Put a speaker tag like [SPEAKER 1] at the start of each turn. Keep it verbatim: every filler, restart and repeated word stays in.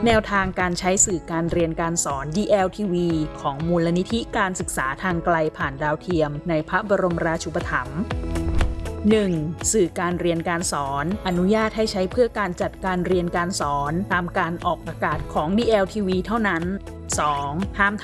[SPEAKER 1] แนวทางการใช้สื่อการเรียนการสอน ดี แอล ที วี ของมูลนิธิการศึกษาทางไกลผ่านดาวเทียมในพระบรมราชูปถัมภ์ หนึ่ง. สื่อการเรียนการสอนอนุญาตให้ใช้เพื่อการจัดการเรียนการสอนตามการออกอากาศของ ดี แอล ที วี เท่านั้น สอง. ห้ามท